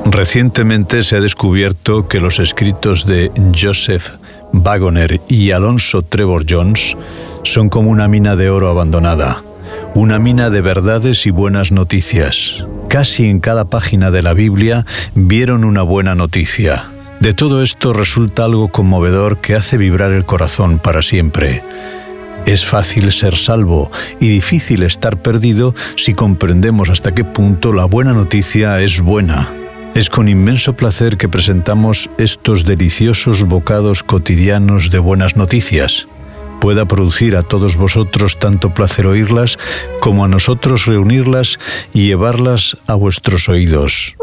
Recientemente se ha descubierto que los escritos de Joseph Waggoner y Alonzo Trevor Jones son como una mina de oro abandonada, una mina de verdades y buenas noticias. Casi en cada página de la Biblia vieron una buena noticia. De todo esto resulta algo conmovedor que hace vibrar el corazón para siempre. Es fácil ser salvo y difícil estar perdido si comprendemos hasta qué punto la buena noticia es buena. Es con inmenso placer que presentamos estos deliciosos bocados cotidianos de buenas noticias. Pueda producir a todos vosotros tanto placer oírlas como a nosotros reunirlas y llevarlas a vuestros oídos.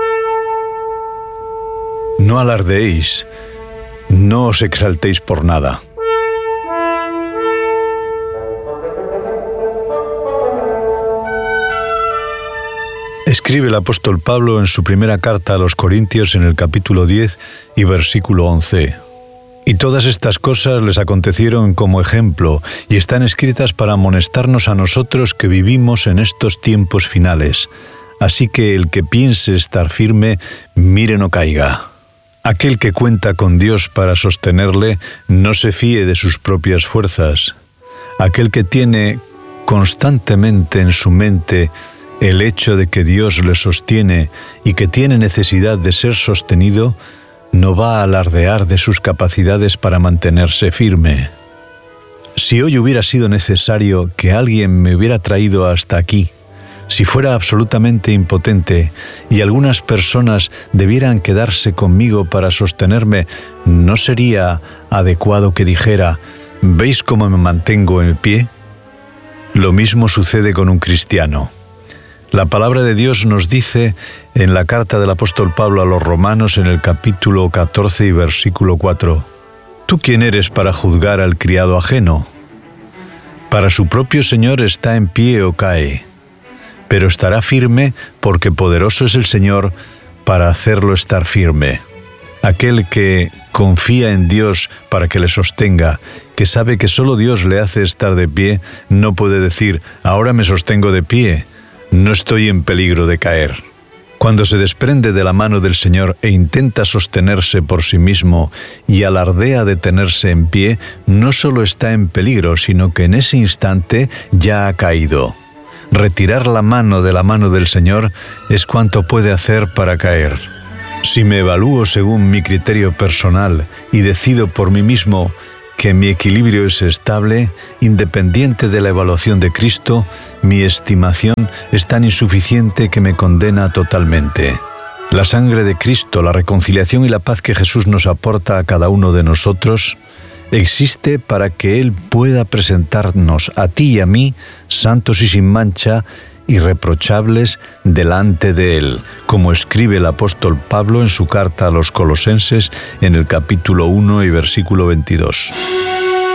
No alardeéis, no os exaltéis por nada. Escribe el apóstol Pablo en su primera carta a los Corintios en el capítulo 10 y versículo 11. Y todas estas cosas les acontecieron como ejemplo y están escritas para amonestarnos a nosotros que vivimos en estos tiempos finales. Así que el que piense estar firme, mire no caiga. Aquel que cuenta con Dios para sostenerle, no se fíe de sus propias fuerzas. Aquel que tiene constantemente en su mente el hecho de que Dios le sostiene y que tiene necesidad de ser sostenido, no va a alardear de sus capacidades para mantenerse firme. Si hoy hubiera sido necesario que alguien me hubiera traído hasta aquí, si fuera absolutamente impotente y algunas personas debieran quedarse conmigo para sostenerme, ¿no sería adecuado que dijera: ¿veis cómo me mantengo en pie? Lo mismo sucede con un cristiano. La palabra de Dios nos dice en la carta del apóstol Pablo a los Romanos en el capítulo 14 y versículo 4: ¿Tú quién eres para juzgar al criado ajeno? Para su propio Señor está en pie o cae, pero estará firme porque poderoso es el Señor para hacerlo estar firme. Aquel que confía en Dios para que le sostenga, que sabe que solo Dios le hace estar de pie, no puede decir: ahora me sostengo de pie, no estoy en peligro de caer. Cuando se desprende de la mano del Señor e intenta sostenerse por sí mismo y alardea de tenerse en pie, no solo está en peligro, sino que en ese instante ya ha caído. Retirar la mano de la mano del Señor es cuanto puede hacer para caer. Si me evalúo según mi criterio personal y decido por mí mismo que mi equilibrio es estable, independiente de la evaluación de Cristo, mi estimación es tan insuficiente que me condena totalmente. La sangre de Cristo, la reconciliación y la paz que Jesús nos aporta a cada uno de nosotros, existe para que Él pueda presentarnos a ti y a mí, santos y sin mancha, irreprochables delante de Él, como escribe el apóstol Pablo en su carta a los Colosenses en el capítulo 1 y versículo 22.